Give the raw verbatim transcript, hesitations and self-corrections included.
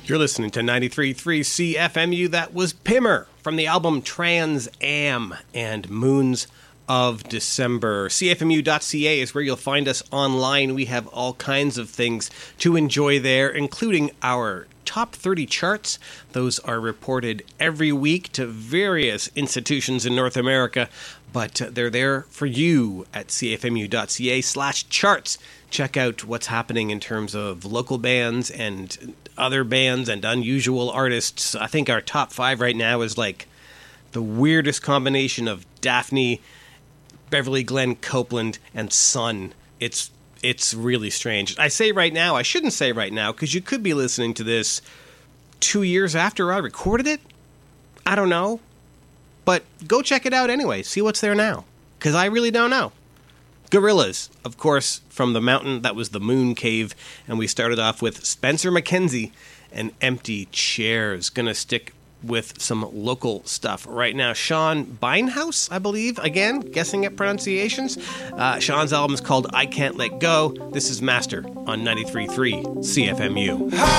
You're listening to ninety-three point three C F M U. That was Pimmer from the album Trans Am and Moons of December. C F M U dot C A is where you'll find us online. We have all kinds of things to enjoy there, including our top thirty charts. Those are reported every week to various institutions in North America, but they're there for you at C F M U dot C A slash charts. Check out what's happening in terms of local bands and other bands and unusual artists. I think our top five right now is like the weirdest combination of Daphne, Beverly Glenn Copeland, and Sun. It's it's really strange. I say right now, I shouldn't say right now, because you could be listening to this two years after I recorded it. I don't know. But go check it out anyway. See what's there now. Because I really don't know. Gorillaz, of course, from the mountain that was the Moon Cave. And we started off with Spencer McKenzie and Empty Chairs. Gonna stick with some local stuff right now. Sean Beinhaus, I believe, again, guessing at pronunciations. Uh, Sean's album is called I Can't Let Go. This is Master on ninety-three point three C F M U.